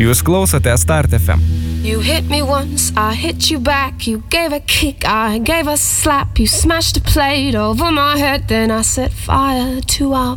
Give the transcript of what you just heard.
Jūs klausote Start FM. You hit me once, I hit you back. You gave a kick, I gave a slap. You smashed a plate over my head, then I set fire to our